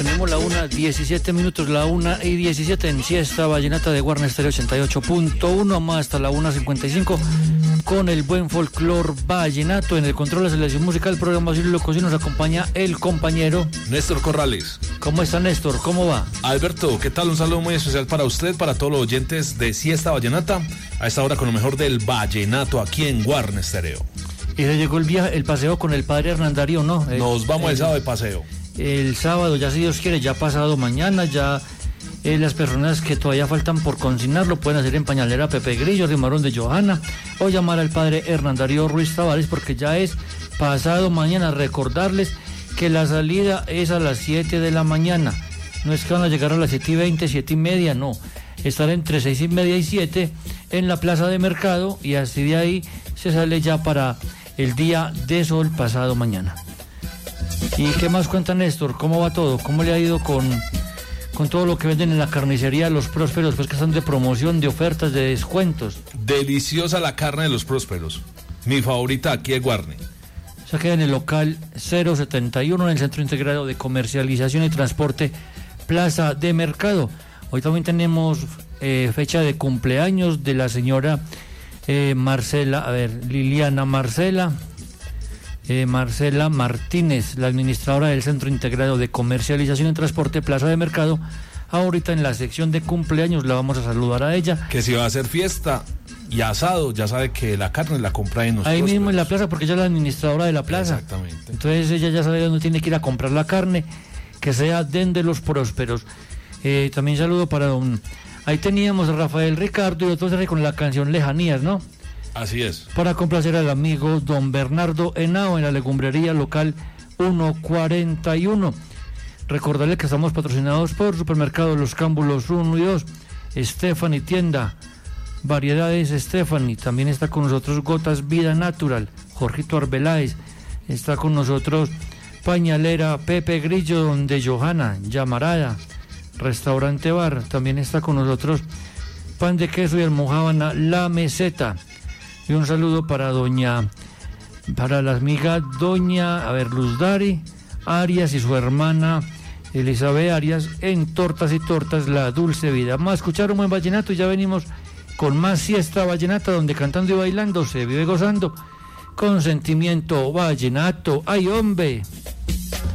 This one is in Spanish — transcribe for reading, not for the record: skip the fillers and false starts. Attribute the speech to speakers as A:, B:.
A: Tenemos la 1:17, la 1:17 en Siesta Vallenata de Guarne Estéreo 88.1, más hasta la 1:55 con el buen folclor vallenato. En el control de la selección musical, programación y locución nos acompaña el compañero
B: Néstor Corrales.
A: ¿Cómo está, Néstor? ¿Cómo va?
B: Alberto, ¿qué tal? Un saludo muy especial para usted, para todos los oyentes de Siesta Vallenata, a esta hora con lo mejor del vallenato aquí en Guarne Estéreo.
A: Y le llegó el paseo con el padre Hernán Darío, ¿no?
B: Nos vamos el sábado de paseo.
A: El sábado, ya si Dios quiere, ya pasado mañana, ya las personas que todavía faltan por consignar lo pueden hacer en Pañalera Pepe Grillo, Rimarón de Johanna, o llamar al padre Hernán Darío Ruiz Tavares, porque ya es pasado mañana. Recordarles que la salida es a las 7 de la mañana, no es que van a llegar a las 7:20, 7:30, no, estar entre 6:30 y 7 en la plaza de mercado, y así de ahí se sale ya para el día de sol pasado mañana. ¿Y qué más cuenta Néstor? ¿Cómo va todo? ¿Cómo le ha ido con todo lo que venden en la carnicería Los Prósperos, pues que están de promoción, de ofertas, de descuentos?
B: Deliciosa la carne de Los Prósperos, mi favorita aquí en Guarne.
A: Se queda en el local 071 en el Centro Integrado de Comercialización y Transporte Plaza de Mercado. Hoy también tenemos fecha de cumpleaños de la señora Liliana Marcela Martínez, la administradora del Centro Integrado de Comercialización y Transporte Plaza de Mercado. Ahorita en la sección de cumpleaños la vamos a saludar a ella.
B: Que si va a hacer fiesta y asado, ya sabe que la carne la compra en Los
A: ahí
B: Prósperos.
A: mismo en la plaza, porque ella es la administradora de la plaza.
B: Exactamente.
A: Entonces ella ya sabe dónde tiene que ir a comprar la carne, que sea de Los Prósperos. También saludo para ahí teníamos a Rafael Ricardo y otros con la canción Lejanías, ¿no?
B: Así es.
A: Para complacer al amigo don Bernardo Henao en la legumbrería local 141. Recordarle que estamos patrocinados por Supermercado Los Cámbulos 1 y 2, Stephanie Tienda, Variedades Stephanie. También está con nosotros Gotas Vida Natural, Jorgito Arbeláez. Está con nosotros Pañalera Pepe Grillo, donde Johanna, Llamarada, Restaurante Bar. También está con nosotros Pan de Queso y Almojábana La Meseta. Y un saludo para la amiga doña Luz Dari Arias y su hermana Elizabeth Arias en Tortas y Tortas La Dulce Vida. Vamos a escuchar un buen vallenato y ya venimos con más Siesta Vallenata, donde cantando y bailando se vive gozando con sentimiento vallenato. ¡Ay, hombre!